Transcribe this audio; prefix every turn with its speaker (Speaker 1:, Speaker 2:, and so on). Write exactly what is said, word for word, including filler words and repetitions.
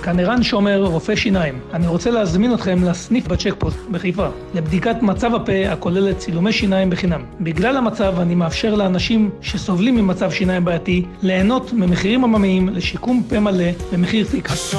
Speaker 1: כאן ערן שומר, רופא שיניים. אני רוצה להזמין אתכם לסניף בצ'קפוסט בחיפה, לבדיקת מצב הפה הכוללת צילומי שיניים בחינם. בגלל המצב אני מאפשר לאנשים שסובלים ממצב שיניים בעייתי ליהנות ממחירים עממיים לשיקום פה מלא במחיר פיקס.